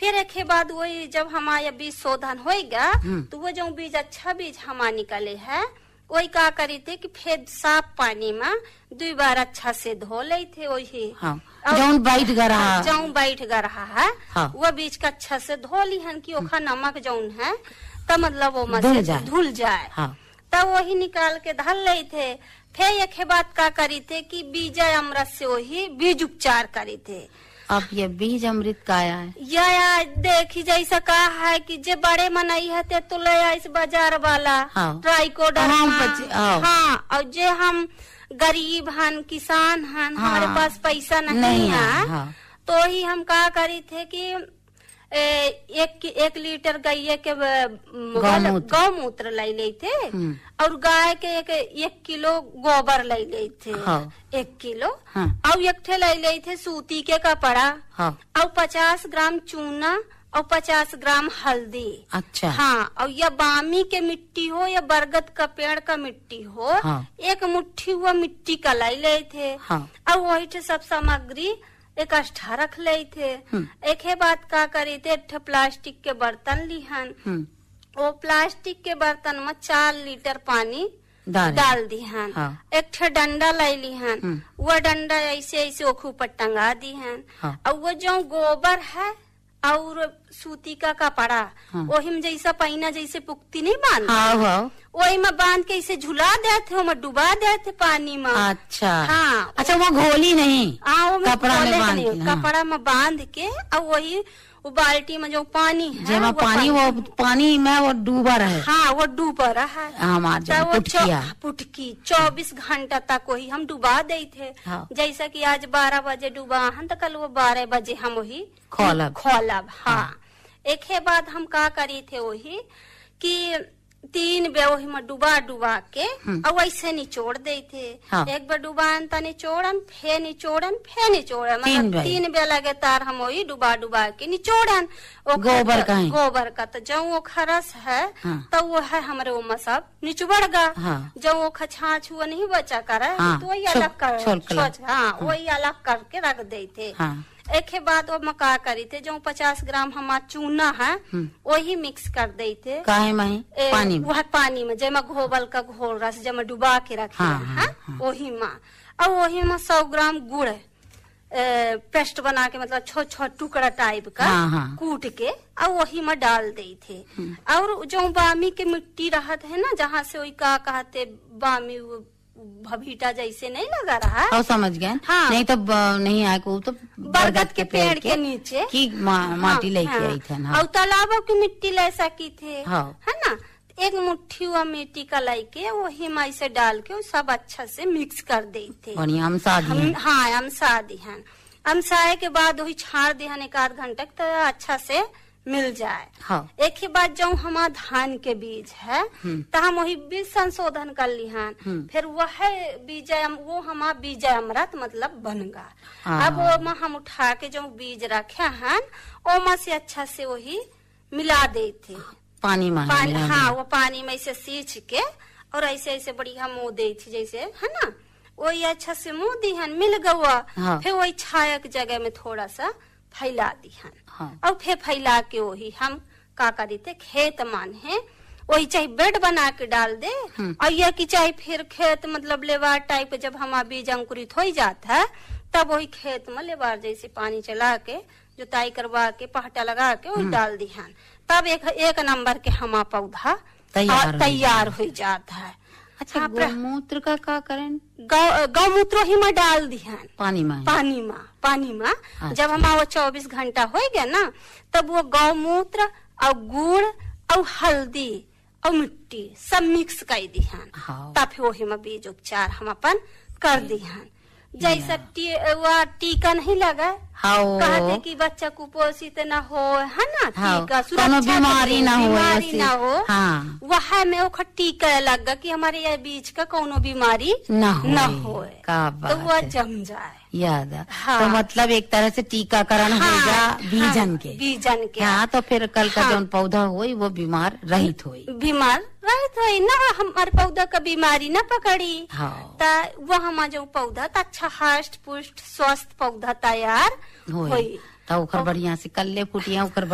फिर एक बाद वही जब हमारा बीज शोधन होएगा तो वो जो बीज अच्छा बीज हमारा निकले है वही का करी थे कि फिर साफ पानी में 2 बार अच्छा से धो ले थे वही जौन बैठ गा रहा है वो बीज का अच्छा से धो ली हन कि ओखा नमक जौन है तब मतलब वो धुल जाए तब वही निकाल के धल ले थे। फिर एक बात का करी थे कि बीज अमृत से वही बीज उपचार करी थे। अब ये बीज अमृत का आया है या देखी जैसा कहा है कि जे बड़े मनई है तो ले इस बाजार वाला ट्राइकोडर और जे हम गरीब हन किसान हन हमारे पास पैसा नहीं है तो ही हम कहा करी थे कि 1 लीटर गाय के गौमूत्र ले थे और गाय के 1 किलो गोबर ले थे 1 किलो और 1 ठे ले थे सूती के कपड़ा और 50 ग्राम चूना और 50 ग्राम हल्दी। अच्छा और या बामी के मिट्टी हो या बरगद का पेड़ का मिट्टी हो 1 मुट्ठी हुआ मिट्टी का ले थे और वही सब सामग्री इकट्ठा रख ले थे। एक बात का करी थे प्लास्टिक के बर्तन लिहन वो प्लास्टिक के बर्तन में 4 लीटर पानी डाल दिहन। एक ठे डंडा ले लिहन वो डंडा ऐसे ओखू पर टंगा दिहन और वो जो गोबर है और सूती का कपड़ा वही में जैसा पहिना जैसे पुख्ती नहीं बांध वही में बांध के इसे झुला देते वो डुबा देते पानी में। अच्छा अच्छा वो घोली नहीं कपड़ा में बांध के और वही वो बाल्टी में जो पानी है वो पानी में वो डूबा रहे वो डूबा रहा है पुटकी 24 घंटा तक वही हम डुबा दे थे। जैसा कि आज 12 बजे डुबा हन तो कल वो 12 बजे हम वही खोलब। एक बाद हम का करी थे वही कि 3 बार वही में डुबा के और वैसे निचोड़ दे थे। एक बार डुबान ता निचोड़न फिर मतलब 3 बार लगातार हम वही डुबा के निचोड़न गोबर का तो जो वो खरस है तो वो है हमारे वो में सब निचुबड़ गा जो वो छाछ हुआ नहीं बचा कर तो वही अलग कर वही अलग करके रख दे थे। एक बाद वो मका करी थे जो 50 ग्राम हमारा चूना है वही मिक्स कर दे थे पानी में जैमा घोबल का घोल रस जब डुबा के रखे वही में और वही में 100 ग्राम गुड़ पेस्ट बना के मतलब छोटा टुकड़ा टाइप का कूट के और वही में डाल दे थे। और जो बामी के मिट्टी रहत है ना जहाँ से वही का कहते बामी भभीटा जैसे नहीं लगा रहा है समझ गए नहीं तो नहीं आए को तो बरगद के पेड़ के नीचे की माटी लेके आई थे और तालाबों की मिट्टी ले सकी थे है ना। 1 मुट्ठी हुआ मिट्टी का लेके वही में से डाल के सब अच्छा से मिक्स कर दे थे। अमसाए के बाद वही छाड़ दिहन 1 आध घंटे तो अच्छा से मिल जाए। एक ही बात जो हमारा धान के बीज है तो हम वही बीज संशोधन कर लिहन फिर वह बीज वो हमारा बीज अमृत मतलब बन गा। अब वो में हम उठा के जो बीज रखे हैं वो से अच्छा से वही मिला दे थे पानी में वो पानी में ऐसे सींच के और ऐसे बढ़िया मुँह दे थी जैसे है ना वही अच्छा से मुँह दिहन मिल गया। फिर वही छाया की जगह में थोड़ा सा फैला दिहन और फिर फैला के वही हम का करी थे खेत मान है वही चाहे बेड बना के डाल दे और यह कि चाहे फिर खेत मतलब लेवार टाइप जब हमारा बीज अंकुरित हो जाता है तब वही खेत में लेवार जैसे पानी चला के जुताई करवा के पहटा लगा के वही डाल दिहन तब एक नंबर के हमारा पौधा तैयार हो जाता है। अच्छा गौमूत्र का करें गौमूत्र ही में डाल दिहन पानी में जब हमारा 24 घंटा हो गया ना तब वो गौमूत्र और गुड़ और हल्दी और मिट्टी सब मिक्स कर दिहन तब फिर वही में बीज उपचार हम अपन कर दिहन। जैसा टीका नहीं लगा कहते कि बच्चा कुपोषित न हो है ना टीका सुरक्षा बीमारी न हो वह में वो टीका लगा कि हमारे ये बीज का कोनो बीमारी न हो तो वह जम जाए याद है। तो मतलब एक तरह से टीकाकरण होगा बीजन के तो फिर कल का जो पौधा होई वो बीमार रहित होई ना हमारे पौधा का बीमारी न पकड़ी वो हमारा जो पौधा अच्छा हष्ट पुष्ट स्वस्थ पौधा तैयार होई तो बढ़िया से कल्ले फुटिया